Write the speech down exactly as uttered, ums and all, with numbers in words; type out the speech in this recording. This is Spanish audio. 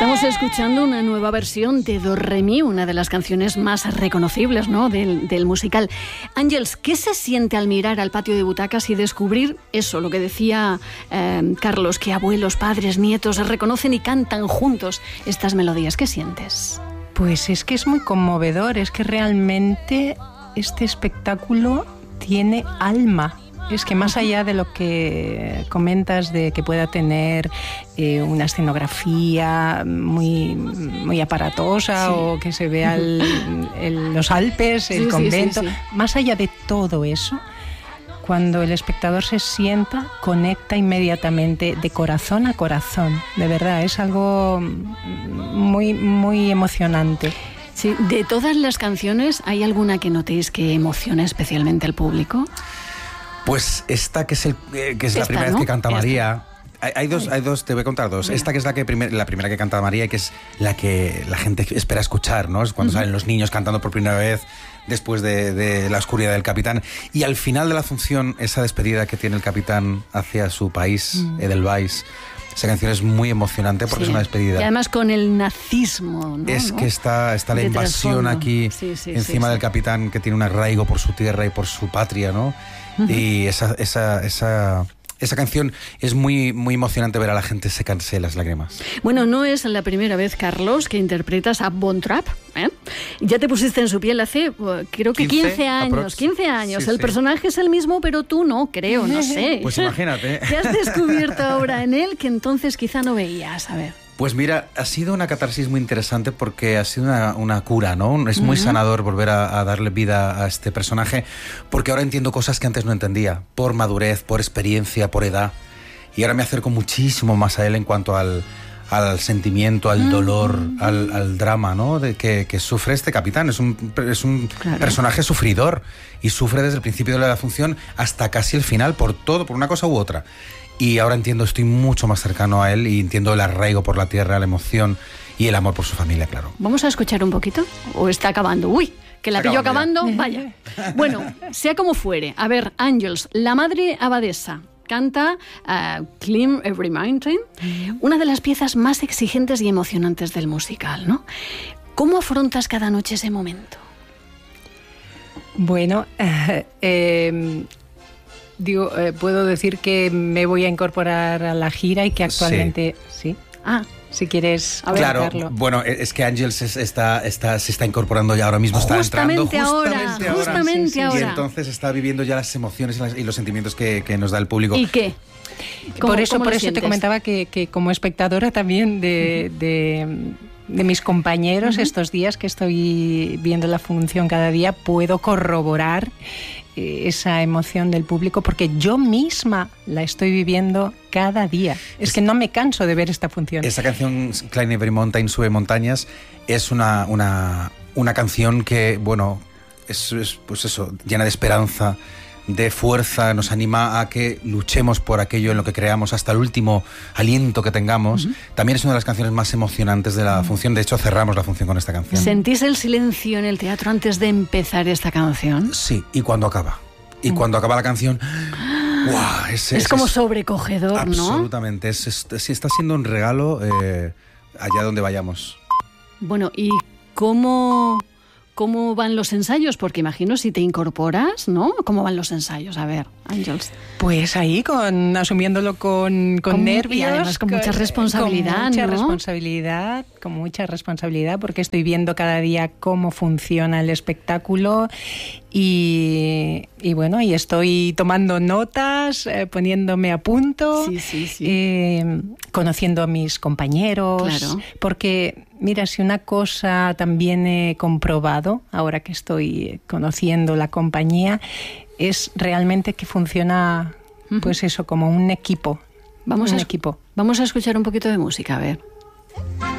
Estamos escuchando una nueva versión de Do Re Mi, una de las canciones más reconocibles, ¿no?, del, del musical. Àngels, ¿qué se siente al mirar al patio de butacas y descubrir eso, lo que decía eh, Carlos, que abuelos, padres, nietos reconocen y cantan juntos estas melodías? ¿Qué sientes? Pues es que es muy conmovedor, es que realmente este espectáculo tiene alma. Es que más allá de lo que comentas de que pueda tener eh, una escenografía muy, muy aparatosa, sí, o que se vea el, el, los Alpes, el sí, convento, sí, sí, sí. Más allá de todo eso, cuando el espectador se sienta, conecta inmediatamente de corazón a corazón. De verdad, es algo muy, muy emocionante. Sí, de todas las canciones, ¿hay alguna que notéis que emociona especialmente al público? Pues esta que es, el, eh, que es esta, la primera, ¿no?, vez que canta María. Hay, hay, dos, hay dos, te voy a contar dos. Mira. Esta que es la, que primer, la primera que canta María y que es la que la gente espera escuchar, ¿no? Es cuando uh-huh. salen los niños cantando por primera vez después de, de la oscuridad del capitán. Y al final de la función, esa despedida que tiene el capitán hacia su país, uh-huh. Edelweiss. Esa canción es muy emocionante porque sí. es una despedida. Y además con el nazismo, ¿no? Es que está, está la invasión aquí sí, sí, encima sí, del sí. capitán, que tiene un arraigo por su tierra y por su patria, ¿no? Uh-huh. Y esa, esa, esa, esa canción es muy, muy emocionante ver a la gente secarse las lágrimas. Bueno, no es la primera vez, Carlos, que interpretas a Von Trapp, ¿eh? Ya te pusiste en su piel hace, creo que quince años. quince años. Sí, el sí. personaje es el mismo, pero tú no, creo, no sé. Pues imagínate. ¿Qué has descubierto ahora en él que entonces quizá no veías? A ver. Pues mira, ha sido una catarsis muy interesante porque ha sido una, una cura, ¿no? Es muy uh-huh. sanador volver a, a darle vida a este personaje porque ahora entiendo cosas que antes no entendía, por madurez, por experiencia, por edad. Y ahora me acerco muchísimo más a él en cuanto al, al sentimiento, al uh-huh. dolor, al, al drama, ¿no?, de que, que sufre este capitán. Es un, es un claro. personaje sufridor y sufre desde el principio de la función hasta casi el final, por todo, por una cosa u otra. Y ahora entiendo, estoy mucho más cercano a él y entiendo el arraigo por la tierra, la emoción y el amor por su familia, claro. ¿Vamos a escuchar un poquito? ¿O está acabando? ¡Uy! Que la pillo acabando, vaya. Bueno, sea como fuere. A ver, Àngels, la madre abadesa canta uh, Climb Every Mountain, una de las piezas más exigentes y emocionantes del musical, ¿no? ¿Cómo afrontas cada noche ese momento? Bueno, eh... eh Digo, eh, puedo decir que me voy a incorporar a la gira y que actualmente... Sí. sí. Ah, si quieres Claro, bueno, es que Àngels está, está, se está incorporando ya ahora mismo, justamente está entrando ahora, justamente ahora. Justamente sí, sí, ahora. Y entonces está viviendo ya las emociones y los sentimientos que, que nos da el público. ¿Y qué? Por eso, por eso te comentaba que, que como espectadora también de... Uh-huh. de de mis compañeros, uh-huh. estos días que estoy viendo la función cada día, puedo corroborar eh, esa emoción del público porque yo misma la estoy viviendo cada día. Es, es que no me canso de ver esta función. Esa canción, Climb Every Mountain, Sube Montañas, es una, una, una canción que, bueno, es, es pues eso, llena de esperanza, de fuerza, nos anima a que luchemos por aquello en lo que creamos hasta el último aliento que tengamos. Uh-huh. También es una de las canciones más emocionantes de la uh-huh. función. De hecho, cerramos la función con esta canción. ¿Sentís el silencio en el teatro antes de empezar esta canción? Sí, y cuando acaba. Y uh-huh. cuando acaba la canción... ¡Wow! Es, es, es como es, sobrecogedor, absolutamente, ¿no? Absolutamente. Es, es, es, está siendo un regalo eh, allá donde vayamos. Bueno, ¿y cómo... ¿Cómo van los ensayos? Porque imagino si te incorporas, ¿no? ¿Cómo van los ensayos? A ver, Àngels. Pues ahí, con, asumiéndolo con, con, con nervios. Y además con, con mucha responsabilidad, Con mucha ¿no? responsabilidad, con mucha responsabilidad, porque estoy viendo cada día cómo funciona el espectáculo y, y bueno, y estoy tomando notas, eh, poniéndome a punto, sí, sí, sí. Eh, conociendo a mis compañeros, claro. Porque... Mira, si una cosa también he comprobado, ahora que estoy conociendo la compañía, es realmente que funciona, uh-huh. pues eso, como un equipo. Vamos un a, equipo. Vamos a escuchar un poquito de música, a ver.